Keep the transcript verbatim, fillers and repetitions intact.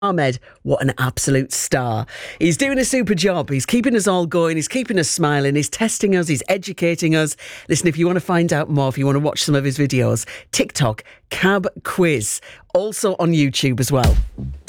Ahmed, what an absolute star. He's doing a super job. He's keeping us all going. He's keeping us smiling. He's testing us. He's educating us. Listen, if you want to find out more, if you want to watch some of his videos, TikTok, Cab Quiz, also on YouTube as well.